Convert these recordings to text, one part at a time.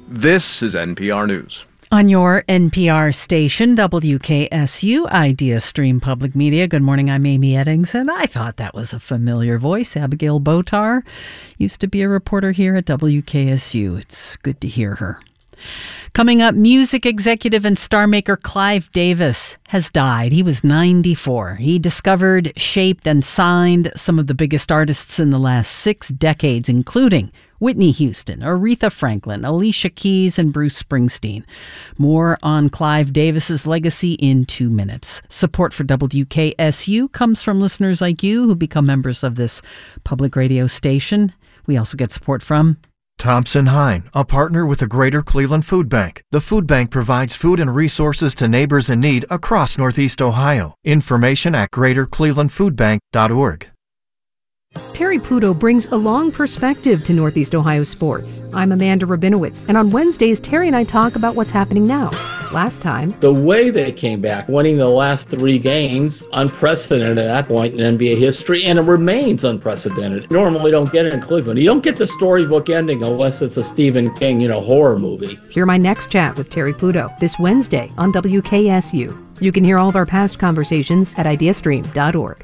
This is NPR News. On your NPR station, WKSU, Idea Stream Public Media. Good morning, I'm Amy Eddingson. I thought that was a familiar voice. Abigail Botar used to be a reporter here at WKSU. It's good to hear her. Coming up, music executive and star maker Clive Davis has died. He was 94. He discovered, shaped, and signed some of the biggest artists in the last 6 decades, including Whitney Houston, Aretha Franklin, Alicia Keys, and Bruce Springsteen. More on Clive Davis's legacy in 2 minutes. Support for WKSU comes from listeners like you who become members of this public radio station. We also get support from Thompson Hine, a partner with the Greater Cleveland Food Bank. The food bank provides food and resources to neighbors in need across Northeast Ohio. Information at greaterclevelandfoodbank.org. Terry Pluto brings a long perspective to Northeast Ohio sports. I'm Amanda Rabinowitz, and on Wednesdays, Terry and I talk about what's happening now. Last time, the way they came back, winning the last 3 games, unprecedented at that point in NBA history, and it remains unprecedented. Normally don't get it in Cleveland. You don't get the storybook ending unless it's a Stephen King, horror movie. Hear my next chat with Terry Pluto this Wednesday on WKSU. You can hear all of our past conversations at ideastream.org.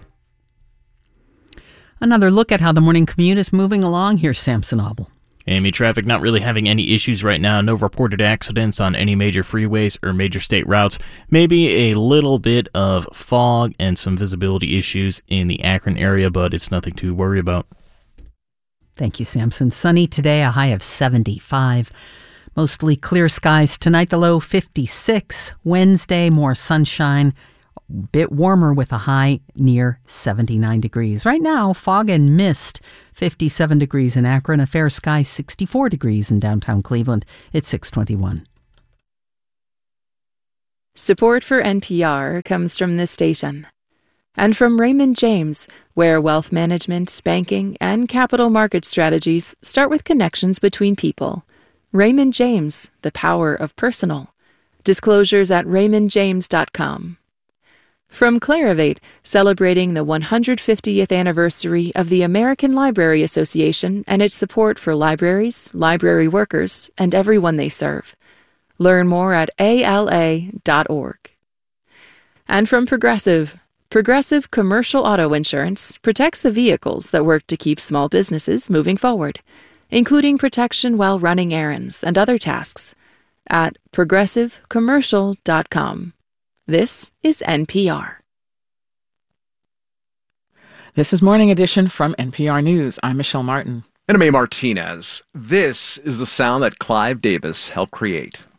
Another look at how the morning commute is moving along. Here's Samson Obel. Amy, traffic not really having any issues right now. No reported accidents on any major freeways or major state routes. Maybe a little bit of fog and some visibility issues in the Akron area, but it's nothing to worry about. Thank you, Samson. Sunny today, a high of 75. Mostly clear skies tonight, the low 56. Wednesday, more sunshine. Bit warmer with a high near 79 degrees. Right now, fog and mist, 57 degrees in Akron, a fair sky, 64 degrees in downtown Cleveland. It's 6:21. Support for NPR comes from this station and from Raymond James, where wealth management, banking, and capital market strategies start with connections between people. Raymond James, the power of personal. Disclosures at raymondjames.com. From Clarivate, celebrating the 150th anniversary of the American Library Association and its support for libraries, library workers, and everyone they serve. Learn more at ala.org. And from Progressive, Progressive Commercial Auto Insurance protects the vehicles that work to keep small businesses moving forward, including protection while running errands and other tasks, at progressivecommercial.com. This is NPR. This is Morning Edition from NPR News. I'm Michelle Martin. And I'm A. Martinez. This is the sound that Clive Davis helped create.